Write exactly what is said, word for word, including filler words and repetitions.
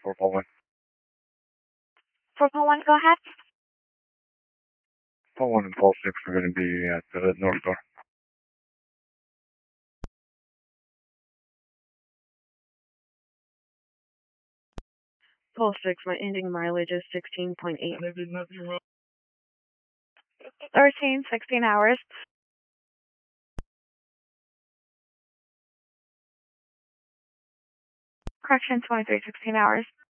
four Paul one. four Paul one, go ahead. Paul one and Paul six are going to be at the North Door. Paul six, my ending mileage is sixteen point eight. And I did nothing wrong. thirteen, sixteen hours. Correction, twenty-three, sixteen hours.